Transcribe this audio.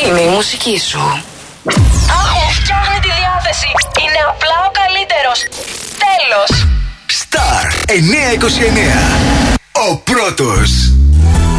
είναι η μουσική σου. Άχου φτιάχνει τη διάθεση. Είναι απλά ο καλύτερος. Τέλος. Star 929. Ο πρώτος.